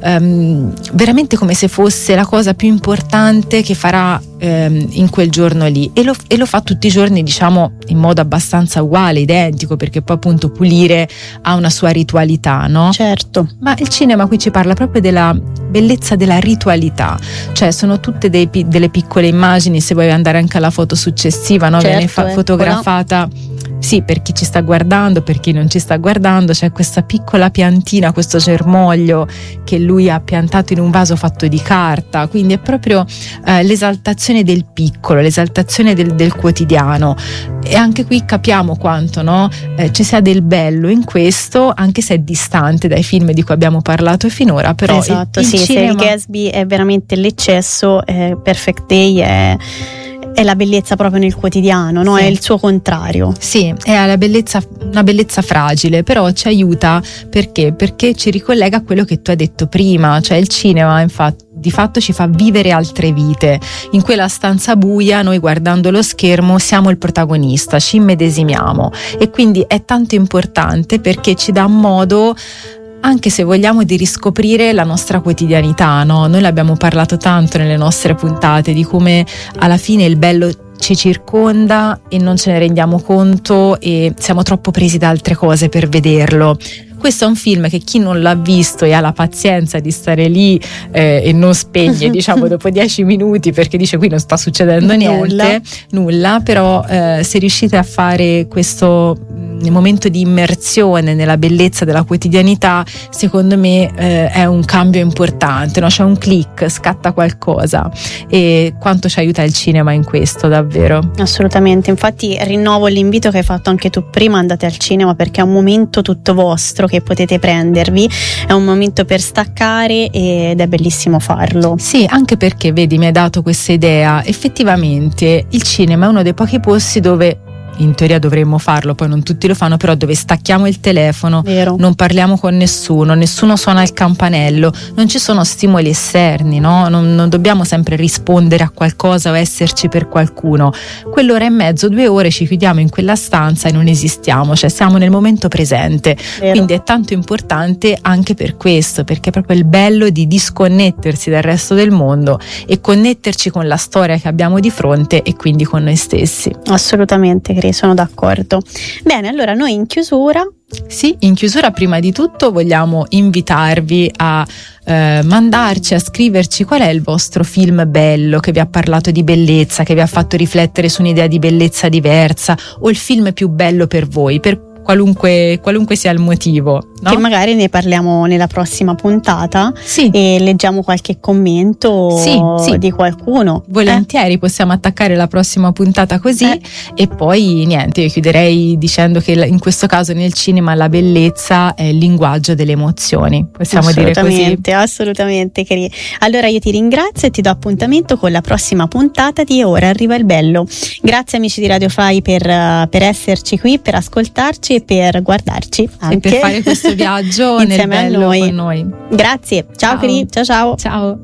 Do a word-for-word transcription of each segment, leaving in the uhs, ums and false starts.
um, veramente come se fosse la cosa più importante che farà um, in quel giorno lì, e lo, e lo fa tutti i giorni, diciamo in modo abbastanza uguale, identico, perché poi appunto pulire ha una sua ritualità, no? Certo. Ma il cinema qui ci parla proprio della bellezza della ritualità, cioè sono tutte dei, delle piccole immagini, se vuoi andare anche alla foto successiva, no? Certo, Viene fa- fotografata, sì, per chi ci sta guardando, per chi non ci sta guardando, c'è questa piccola piantina, questo germoglio che lui ha piantato in un vaso fatto di carta, quindi è proprio eh, l'esaltazione del piccolo, l'esaltazione del, del quotidiano, e anche qui capiamo quanto, no? eh, ci sia del bello in questo, anche se è distante dai film di cui abbiamo parlato finora, però esatto, il, il sì, cinema... se Gatsby è veramente l'eccesso, eh, Perfect Day è è la bellezza proprio nel quotidiano, no? Sì. È il suo contrario. Sì, è la bellezza, una bellezza fragile, però ci aiuta perché? Perché ci ricollega a quello che tu hai detto prima, cioè il cinema infatti di fatto ci fa vivere altre vite. In quella stanza buia noi, guardando lo schermo, siamo il protagonista, ci immedesimiamo, e quindi è tanto importante perché ci dà modo, anche se vogliamo, di riscoprire la nostra quotidianità, no? Noi l'abbiamo parlato tanto nelle nostre puntate di come alla fine il bello ci circonda e non ce ne rendiamo conto e siamo troppo presi da altre cose per vederlo. Questo è un film che chi non l'ha visto e ha la pazienza di stare lì eh, e non spegne diciamo dopo dieci minuti, perché dice qui non sta succedendo niente, nulla, nulla però eh, se riuscite a fare questo mh, momento di immersione nella bellezza della quotidianità, secondo me eh, è un cambio importante, no? C'è un click, scatta qualcosa, e quanto ci aiuta il cinema in questo, davvero. Assolutamente, infatti rinnovo l'invito che hai fatto anche tu prima: andate al cinema perché è un momento tutto vostro che potete prendervi, è un momento per staccare ed è bellissimo farlo. Sì, anche perché vedi, mi hai dato questa idea, effettivamente il cinema è uno dei pochi posti dove in teoria dovremmo farlo, poi non tutti lo fanno, però dove stacchiamo il telefono, Vero. Non parliamo con nessuno, nessuno suona il campanello, non ci sono stimoli esterni, no? Non, non dobbiamo sempre rispondere a qualcosa o esserci per qualcuno. Quell'ora e mezzo, due ore ci chiudiamo in quella stanza e non esistiamo, cioè siamo nel momento presente. Vero. Quindi è tanto importante anche per questo, perché è proprio il bello di disconnettersi dal resto del mondo e connetterci con la storia che abbiamo di fronte e quindi con noi stessi. Assolutamente, sono d'accordo. Bene, allora noi in chiusura Sì, in chiusura prima di tutto vogliamo invitarvi a eh, mandarci, a scriverci qual è il vostro film bello che vi ha parlato di bellezza, che vi ha fatto riflettere su un'idea di bellezza diversa, o il film più bello per voi, per qualunque, qualunque sia il motivo, no? Che magari ne parliamo nella prossima puntata, sì. E leggiamo qualche commento sì, sì. di qualcuno. Volentieri eh? Possiamo attaccare la prossima puntata così eh. E poi niente, io chiuderei dicendo che in questo caso nel cinema la bellezza è il linguaggio delle emozioni, possiamo dire così. Assolutamente, assolutamente. Allora io ti ringrazio e ti do appuntamento con la prossima puntata di Ora arriva il bello. Grazie amici di Radio Fai per, per esserci qui, per ascoltarci e per guardarci anche. E per fare questo viaggio nel bello noi. con noi. Grazie, ciao, ciao. Cri, ciao ciao. Ciao.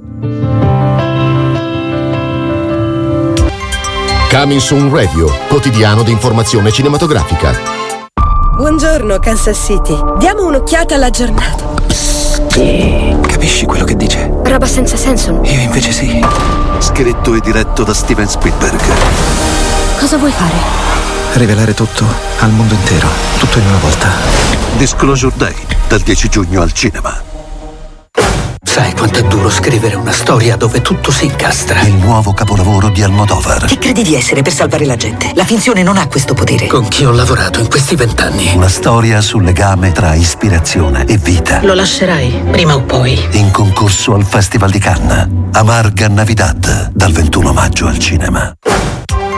Coming Soon Radio, quotidiano di informazione cinematografica. Buongiorno Kansas City, diamo un'occhiata alla giornata. Sì. Capisci quello che dice? Roba senza senso. Io invece sì. Scritto e diretto da Steven Spielberg. Cosa vuoi fare? Rivelare tutto al mondo intero, tutto in una volta. Disclosure Day, dal dieci giugno al cinema. Sai quanto è duro scrivere una storia dove tutto si incastra? Il nuovo capolavoro di Almodovar. Chi credi di essere per salvare la gente? La finzione non ha questo potere. Con chi ho lavorato in questi vent'anni? Una storia sul legame tra ispirazione e vita. Lo lascerai, prima o poi. In concorso al Festival di Cannes. Amarga Navidad, dal ventuno maggio al cinema.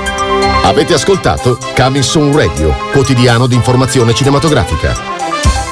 Avete ascoltato Coming Soon Radio, quotidiano di informazione cinematografica.